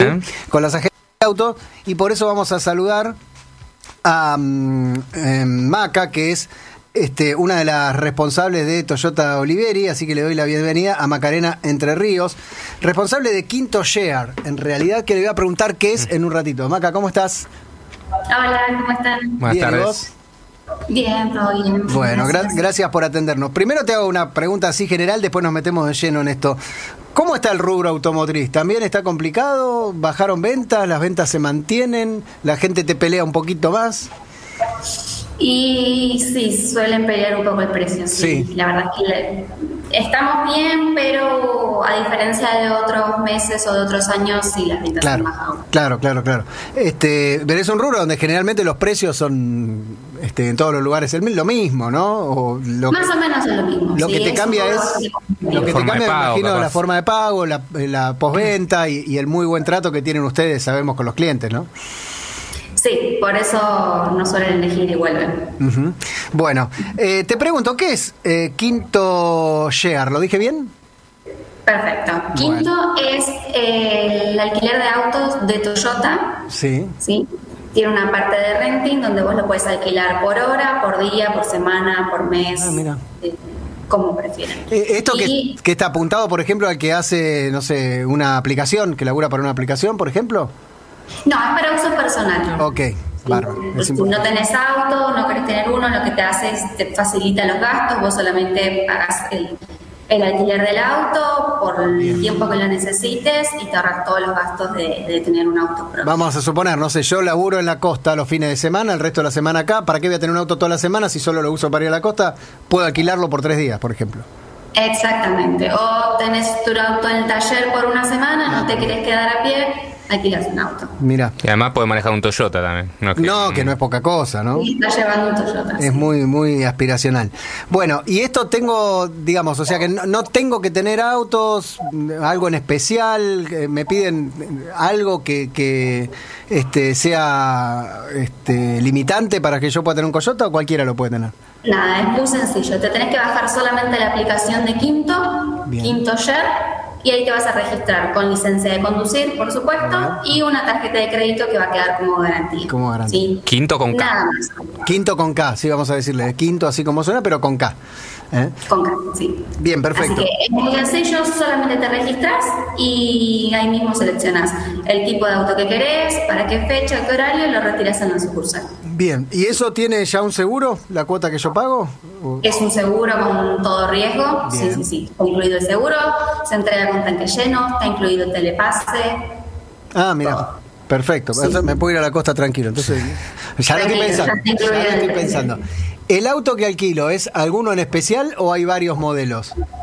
con las agencias de auto, y por eso vamos a saludar a Maca, que es una de las responsables de Toyota Oliveri, así que le doy la bienvenida a Macarena Entre Ríos, responsable de Quinto Share, en realidad, que le voy a preguntar qué es en un ratito. Maca, ¿cómo estás? Hola, ¿cómo están? Buenas tardes. ¿Vos? Bien, todo bien. Bueno, gracias por atendernos. Primero te hago una pregunta así general, después nos metemos de lleno en esto. ¿Cómo está el rubro automotriz? ¿También está complicado? ¿Bajaron ventas? ¿Las ventas se mantienen? ¿La gente te pelea un poquito más? Y sí, suelen pelear un poco el precio, sí. La verdad es que estamos bien, pero a diferencia de otros meses o de otros años, sí, las ventas han bajado. Claro. Pero es un rubro donde generalmente los precios son en todos los lugares lo mismo, ¿no? Más o menos es lo mismo. Lo que te cambia me imagino, la forma de pago, la postventa y el muy buen trato que tienen ustedes, sabemos, con los clientes, ¿no? Sí, por eso no suelen elegir y vuelven. Uh-huh. Bueno, te pregunto, ¿qué es Quinto Share? ¿Lo dije bien? Perfecto. Quinto es el alquiler de autos de Toyota. Sí. Tiene una parte de renting donde vos lo puedes alquilar por hora, por día, por semana, por mes. Mira. Como prefieran. Esto que está apuntado, por ejemplo, al que hace, no sé, una aplicación, que labura para una aplicación, por ejemplo. No, es para uso personal. Ok, bárbaro. Si no tenés auto, no querés tener uno, lo que te hace es te facilita los gastos, vos solamente pagás el alquiler del auto por el tiempo que lo necesites y te ahorras todos los gastos de tener un auto propio. Vamos a suponer, no sé, yo laburo en la costa los fines de semana, el resto de la semana acá. ¿Para qué voy a tener un auto toda la semana si solo lo uso para ir a la costa? Puedo alquilarlo por 3 días, por ejemplo. Exactamente. O tenés tu auto en el taller por una semana, no te querés quedar a pie, alquilas un auto. Mira. Y además puede manejar un Toyota también. Que no es poca cosa, ¿no? Sí, está llevando un Toyota. Es muy, muy aspiracional. Bueno, y esto tengo, digamos, o sea que no tengo que tener autos, algo en especial, me piden algo que sea limitante para que yo pueda tener un Toyota, o cualquiera lo puede tener. Nada, es muy sencillo. Te tenés que bajar solamente la aplicación de Quinto, Quinto Share, y ahí te vas a registrar con licencia de conducir, por supuesto, y una tarjeta de crédito que va a quedar como garantía. ¿Sí? Quinto con K. Nada más. Quinto con K, sí, vamos a decirle. Quinto así como suena, pero con K. Con K, sí. Bien, perfecto. Así que es muy sencillo, solamente te registras y ahí mismo seleccionas el tipo de auto que querés, para qué fecha, qué horario, y lo retiras en la sucursal. Bien, ¿y eso tiene ya un seguro, la cuota que yo pago? Es un seguro con todo riesgo. Bien. Sí. Está incluido el seguro, se entrega con tanque lleno, está incluido el telepase. Ah, mira, todo. Perfecto. Sí. Me puedo ir a la costa tranquilo. Entonces, ya lo estoy pensando. ¿El auto que alquilo es alguno en especial o hay varios modelos?